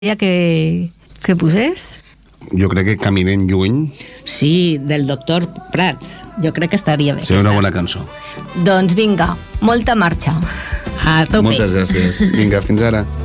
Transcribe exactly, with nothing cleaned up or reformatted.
que, que posés? Jo crec que Caminem lluny. Sí, del doctor Prats. Jo crec que estaria bé. Sí, una bona cançó. Doncs vinga, molta marxa. A tope. Moltes gràcies. Vinga, fins ara.